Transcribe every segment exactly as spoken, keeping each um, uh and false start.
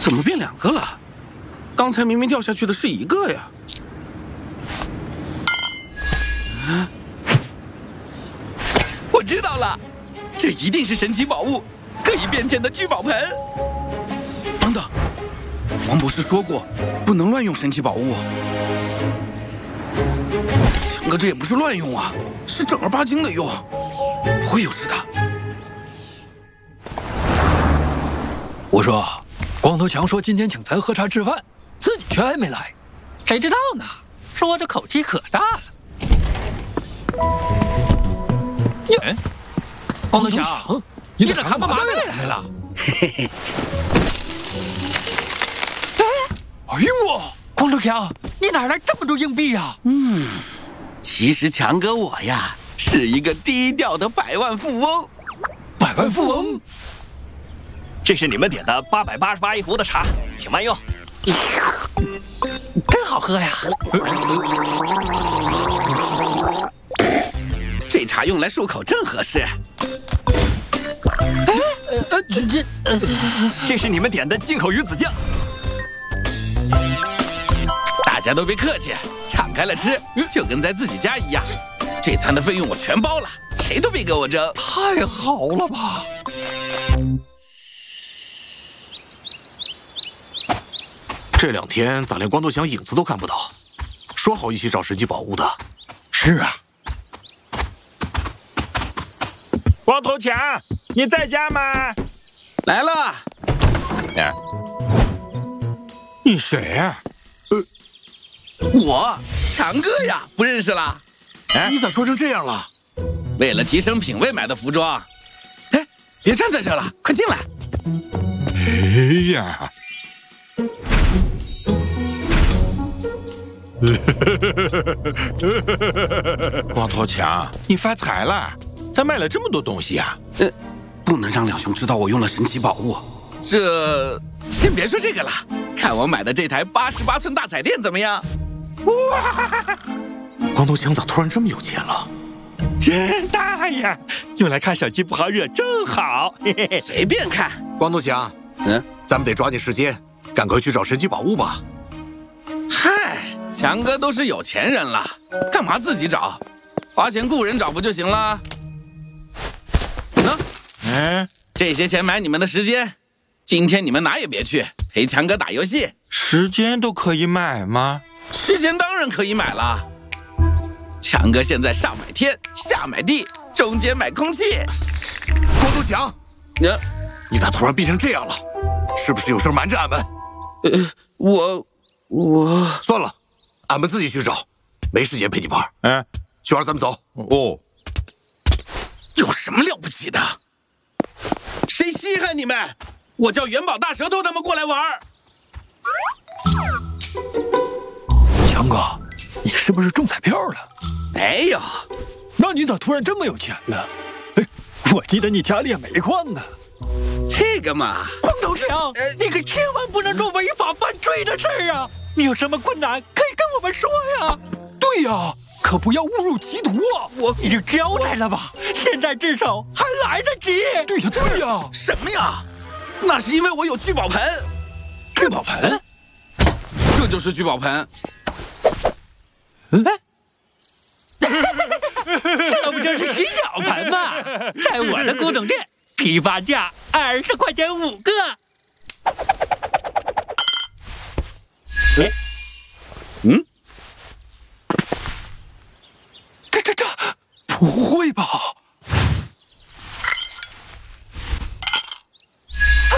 怎么变两个了？刚才明明掉下去的是一个呀！啊！我知道了，这一定是神奇宝物，可以变钱的聚宝盆。等等，王博士说过，不能乱用神奇宝物。强哥这也不是乱用啊，是正儿八经的用，不会有事的。 我说，光头强说今天请咱喝茶吃饭，自己却还没来， 谁知道呢？说着口气可大了。 哎， 光头强，你这干嘛来了？ 嘿嘿。 哎呦我，光头强，你哪来这么多硬币呀？ 嗯，其实强哥我呀是一个低调的百万富翁。 百万富翁。 这是你们点的八百八十八一壶的茶，请慢用。 真好喝呀！ 这茶用来漱口正合适。 哎，呃，这这，呃， 这是你们点的进口鱼子酱。 大家都别客气，敞开了吃，就跟在自己家一样。这餐的费用我全包了，谁都别给我争。 太好了吧！ 这两天咋连光头强影子都看不到？说好一起找神奇宝物的。 是啊。 光头强，你在家吗？ 来了。 啊，你谁呀、啊？ 呃，我强哥呀，不认识了。 哎，你咋说成这样了？ 为了提升品味买的服装。哎，别站在这了，快进来。 哎呀！光头强，你发财了！咋买了这么多东西啊？ 呃，不能让两兄知道我用了神奇宝物。这先别说这个了，看我买的这台八十八寸大彩电怎么样？ 哇！光头强咋突然这么有钱了？ 真大呀！用来看手机不好惹，正好。嘿嘿嘿， 随便看。 光头强，嗯，咱们得抓紧时间，赶快去找神奇宝物吧。 嗨，强哥都是有钱人了，干嘛自己找？花钱雇人找不就行了？喏， 嗯， 这些钱买你们的时间，今天你们哪也别去，陪强哥打游戏。 时间都可以买吗？ 时间当然可以买了。强哥现在上买天，下买地，中间买空气。 光头强， 你、 呃、你咋突然变成这样了？是不是有事瞒着俺们？ 呃，我我算了，俺们自己去找，没时间陪你玩。 嗯， 雪儿，咱们走。 哦， 有什么了不起的？谁稀罕你们？我叫元宝大舌头他们过来玩。 强哥，你是不是中彩票了？ 没有。 那你咋突然这么有钱了？哎，我记得你家里也没矿呢。 这个嘛， 光头强，呃，你可千万不能做违法犯罪的事儿啊！你有什么困难可以跟我们说呀。 对呀，可不要误入歧途啊！ 我已经交代了吧，现在自首还来得及。 对呀，对呀。 什么呀？那是因为我有聚宝盆。 聚宝盆？ 这就是聚宝盆。 嗯。这不就是洗脚盆吗？在我的古董店，批发价二十块钱五个。 哎，嗯， 这这这，不会吧？啊！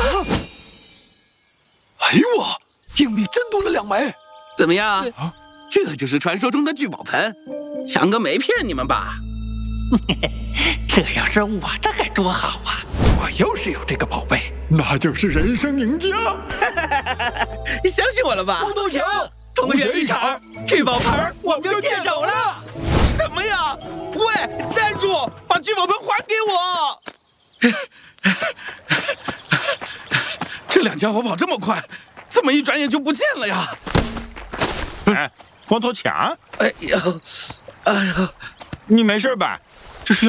哎呦我，硬币真多了两枚。 怎么样？啊，这就是传说中的聚宝盆。强哥没骗你们吧？ 这要是我的该多好啊！ 我要是有这个宝贝，那就是人生赢家。 你相信我了吧？ 光头强，同学一场，聚宝盆我们就接手了。 什么呀？喂，站住！把聚宝盆还给我！这两家伙跑这么快，怎么一转眼就不见了呀？ 哎，光头强， 哎呦，哎呦， 你没事吧？